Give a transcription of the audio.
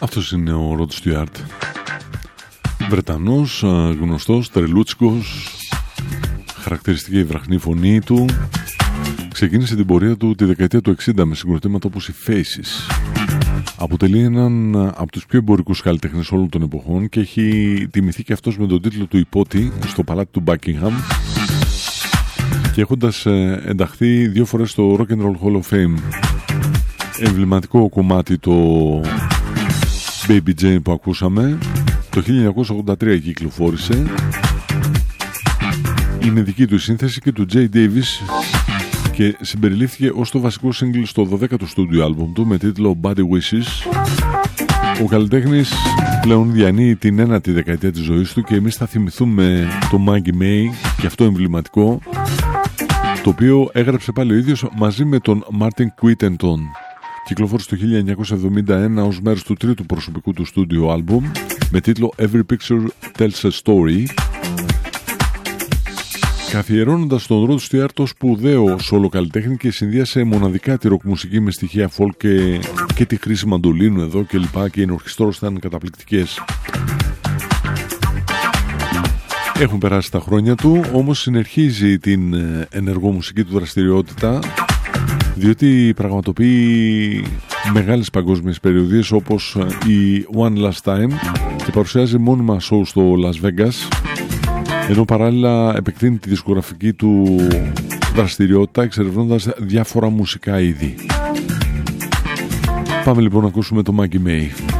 Αυτός είναι ο Ροντ Στιουάρτ, Βρετανός, γνωστός, τρελούτσικος, χαρακτηριστική η βραχνή φωνή του. Ξεκίνησε την πορεία του τη δεκαετία του 60 με συγκροτήματα όπως οι Faces. Αποτελεί έναν από τους πιο εμπορικούς καλλιτέχνες όλων των εποχών και έχει τιμηθεί και αυτός με τον τίτλο του υπότη στο παλάτι του Buckingham και έχοντας ενταχθεί 2 φορές στο Rock and Roll Hall of Fame. Εμβληματικό κομμάτι το Baby Jane που ακούσαμε, το 1983 κυκλοφόρησε. Είναι δική του η σύνθεση και του Jay Davis και συμπεριλήφθηκε ως το βασικό single στο 12ο στούντιο άλμπουμ του με τίτλο Body Wishes. Ο καλλιτέχνης πλέον διανύει την ένατη δεκαετία της ζωής του και εμείς θα θυμηθούμε το Maggie May και αυτό εμβληματικό, το οποίο έγραψε πάλι ο ίδιος μαζί με τον Martin Quittenton. Κυκλοφόρησε το 1971 ως μέρος του τρίτου προσωπικού του στούντιο άλμπουμ με τίτλο Every Picture Tells a Story, καθιερώνοντας τον Ροντ Στιουάρτ ως σπουδαίο σόλο καλλιτέχνη και συνδύασε μοναδικά τη ροκ μουσική με στοιχεία folk και τη χρήση μαντολίνου εδώ και λοιπά, και οι ενορχιστρώσεις ήταν καταπληκτικές. Έχουν περάσει τα χρόνια του, όμως συνεχίζει την ενεργό μουσική του δραστηριότητα, διότι πραγματοποιεί μεγάλες παγκόσμιες περιοδίες όπως η One Last Time και παρουσιάζει μόνιμα show στο Las Vegas, ενώ παράλληλα επεκτείνει τη δισκογραφική του δραστηριότητα εξερευνώντας διάφορα μουσικά είδη. Πάμε λοιπόν να ακούσουμε το Maggie May.